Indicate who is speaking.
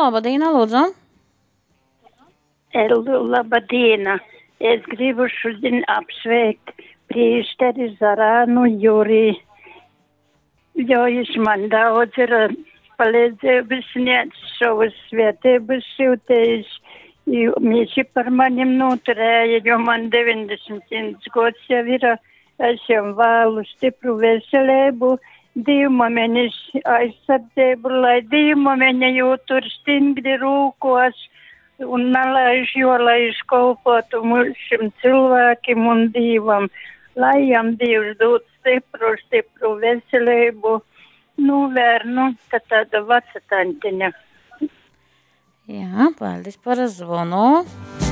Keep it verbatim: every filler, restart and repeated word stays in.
Speaker 1: labadiena, lūdzu.
Speaker 2: Elu, labadiena. Es gribu šodien apsveikt priesteri Zarānu Jurī, jo viņš man daudz ir palīdzējis sniegt savas svētības jūtējis. Viņš par manim noturēja, jo man deviņdesmit viens gads jau ir. Es jau vēlu stipru veselību, divmamēnes aizsardzību, lai divmamēne jūtur stingri rūkos un nalaiž, jo lai izkolpotu šim cilvēkim un dīvam. Lai jām Dievs dod stipru, stipru veselību, nu vērnu, ka tāda veca tantiņa.
Speaker 1: Jā, paldies par zvonu.